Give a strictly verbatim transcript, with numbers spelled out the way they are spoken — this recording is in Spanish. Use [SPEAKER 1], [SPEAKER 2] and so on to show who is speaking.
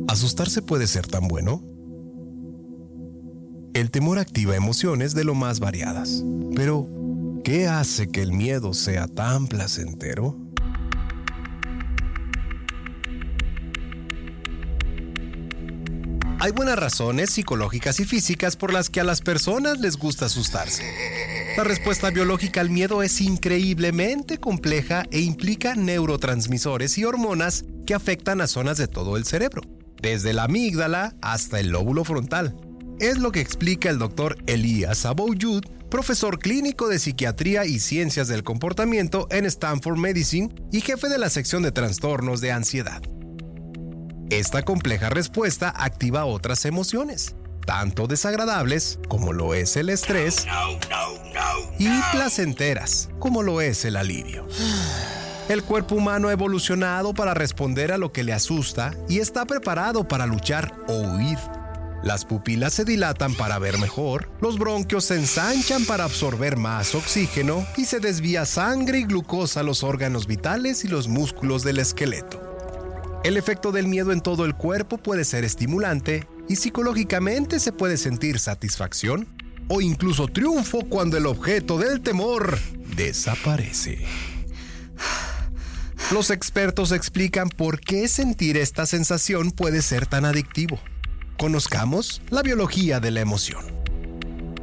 [SPEAKER 1] ¿Asustarse puede ser tan bueno? El temor activa emociones de lo más variadas. Pero, ¿qué hace que el miedo sea tan placentero? Hay buenas razones psicológicas y físicas por las que a las personas les gusta asustarse. La respuesta biológica al miedo es increíblemente compleja e implica neurotransmisores y hormonas que afectan a zonas de todo el cerebro, desde la amígdala hasta el lóbulo frontal. Es lo que explica el doctor Elias Abouyud, profesor clínico de psiquiatría y ciencias del comportamiento en Stanford Medicine y jefe de la sección de trastornos de ansiedad. Esta compleja respuesta activa otras emociones, tanto desagradables como lo es el estrés y placenteras como lo es el alivio. El cuerpo humano ha evolucionado para responder a lo que le asusta y está preparado para luchar o huir. Las pupilas se dilatan para ver mejor, los bronquios se ensanchan para absorber más oxígeno y se desvía sangre y glucosa a los órganos vitales y los músculos del esqueleto. El efecto del miedo en todo el cuerpo puede ser estimulante y psicológicamente se puede sentir satisfacción o incluso triunfo cuando el objeto del temor desaparece. Los expertos explican por qué sentir esta sensación puede ser tan adictivo. Conozcamos la biología de la emoción.